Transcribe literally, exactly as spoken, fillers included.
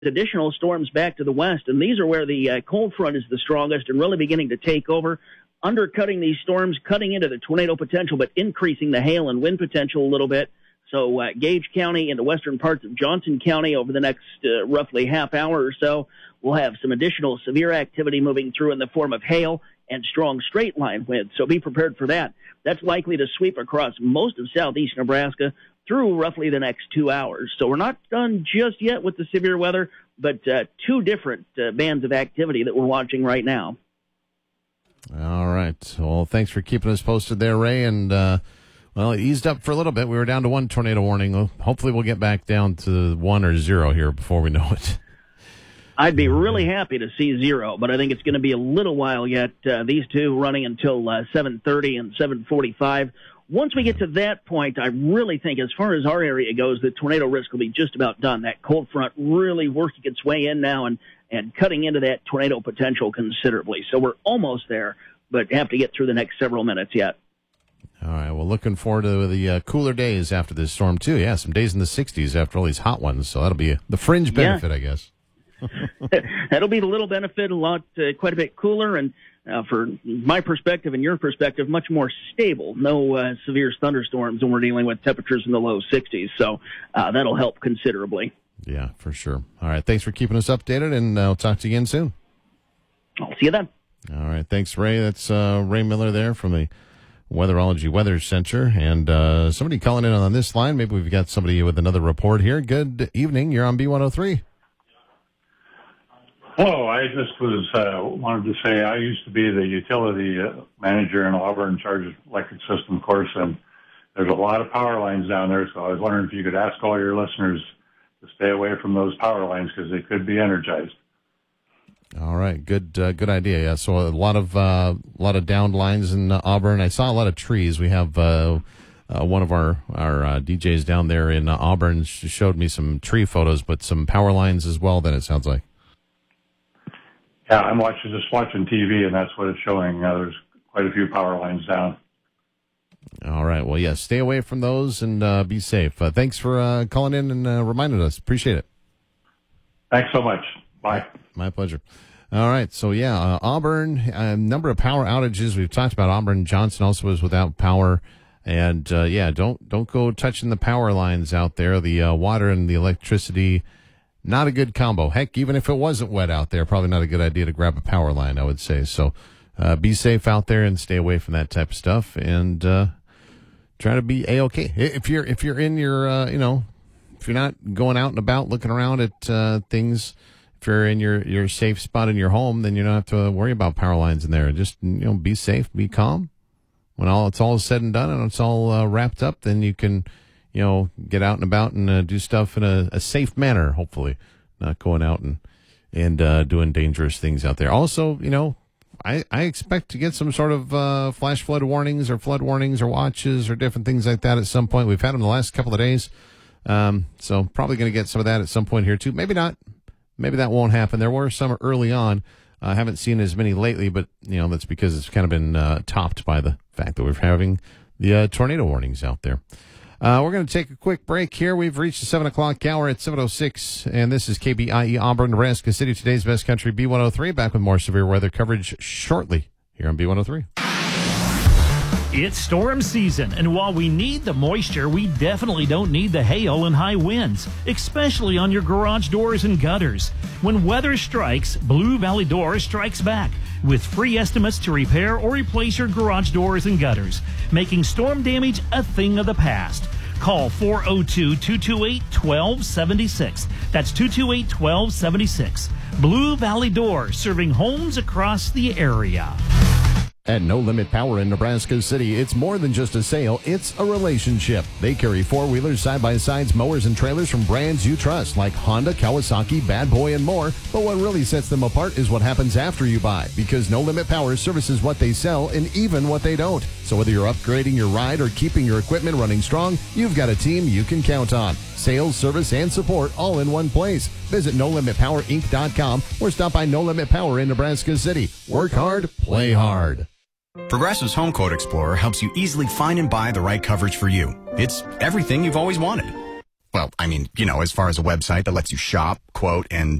additional storms back to the west, and these are where the uh, cold front is the strongest and really beginning to take over, undercutting these storms, cutting into the tornado potential, but increasing the hail and wind potential a little bit. So uh, Gage County and the western parts of Johnson County over the next uh, roughly half hour or so, we'll have some additional severe activity moving through in the form of hail and strong straight-line winds. So be prepared for that. That's likely to sweep across most of southeast Nebraska through roughly the next two hours. So we're not done just yet with the severe weather, but uh, two different uh, bands of activity that we're watching right now. All right. Well, thanks for keeping us posted there, Ray. And, uh, well, it eased up for a little bit. We were down to one tornado warning. Hopefully we'll get back down to one or zero here before we know it. I'd be really happy to see zero, but I think it's going to be a little while yet. Uh, these two running until uh, seven thirty and seven forty-five. Once we get to that point, I really think as far as our area goes, the tornado risk will be just about done. That cold front really working its way in now and, and cutting into that tornado potential considerably. So we're almost there, but have to get through the next several minutes yet. All right. Well, looking forward to the uh, cooler days after this storm, too. Yeah, some days in the sixties after all these hot ones. So that'll be the fringe benefit, yeah. I guess. That'll be the little benefit, a lot, uh, quite a bit cooler, and uh, for my perspective and your perspective, much more stable. No uh, severe thunderstorms, and we're dealing with temperatures in the low sixties, so uh, that'll help considerably. Yeah, for sure. All right, thanks for keeping us updated, and uh, I'll talk to you again soon. I'll see you then. All right, thanks, Ray. That's uh, Ray Miller there from the Weatherology Weather Center, and uh, somebody calling in on this line. Maybe we've got somebody with another report here. Good evening. You're on B one oh three. Hello, I just was uh, wanted to say I used to be the utility uh, manager in Auburn, in charge of electric system, of course, and there's a lot of power lines down there, so I was wondering if you could ask all your listeners to stay away from those power lines because they could be energized. All right, good uh, good idea. Yeah, so a lot of uh, a lot of downed lines in uh, Auburn. I saw a lot of trees. We have uh, uh, one of our our uh, D Js down there in uh, Auburn showed me some tree photos, but some power lines as well. Then it sounds like. Yeah, I'm watching just watching T V, and that's what it's showing. Uh, there's quite a few power lines down. All right. Well, yes, yeah, stay away from those and uh, be safe. Uh, thanks for uh, calling in and uh, reminding us. Appreciate it. Thanks so much. Bye. My pleasure. All right. So, yeah, uh, Auburn, a number of power outages. We've talked about Auburn. Johnson also was without power. And, uh, yeah, don't don't go touching the power lines out there. The uh, water and the electricity, not a good combo. Heck, even if it wasn't wet out there, probably not a good idea to grab a power line, I would say. So uh, be safe out there and stay away from that type of stuff. And uh, try to be A-okay. If you're, if you're in your, uh, you know, if you're not going out and about looking around at uh, things, if you're in your, your safe spot in your home, then you don't have to worry about power lines in there. Just, you know, be safe, be calm. When all it's all said and done and it's all uh, wrapped up, then you can, you know, get out and about and uh, do stuff in a, a safe manner, hopefully. Not going out and, and uh, doing dangerous things out there. Also, you know, I, I expect to get some sort of uh, flash flood warnings or flood warnings or watches or different things like that at some point. We've had them the last couple of days. Um, so probably going to get some of that at some point here, too. Maybe not. Maybe that won't happen. There were some early on. I uh, haven't seen as many lately, but, you know, that's because it's kind of been uh, topped by the fact that we're having the uh, tornado warnings out there. Uh, we're going to take a quick break here. We've reached the seven o'clock hour at seven oh six, and this is K B I E Auburn, Nebraska City, today's best country, B one oh three. Back with more severe weather coverage shortly here on B one oh three. It's storm season, and while we need the moisture, we definitely don't need the hail and high winds, especially on your garage doors and gutters. When weather strikes, Blue Valley Doors strikes back with free estimates to repair or replace your garage doors and gutters, making storm damage a thing of the past. Call four oh two, two two eight, one two seven six. That's two two eight, one two seven six. Blue Valley Doors, serving homes across the area. At No Limit Power in Nebraska City, it's more than just a sale, it's a relationship. They carry four-wheelers, side-by-sides, mowers, and trailers from brands you trust, like Honda, Kawasaki, Bad Boy, and more. But what really sets them apart is what happens after you buy, because No Limit Power services what they sell and even what they don't. So whether you're upgrading your ride or keeping your equipment running strong, you've got a team you can count on. Sales, service, and support all in one place. Visit no limit power inc dot com or stop by No Limit Power in Nebraska City. Work hard, play hard. Progressive's Home Quote Explorer helps you easily find and buy the right coverage for you. It's everything you've always wanted. Well, I mean, you know, as far as a website that lets you shop, quote, and